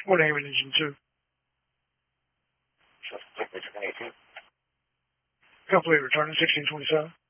What name and engine 2? Complete, returning 1627.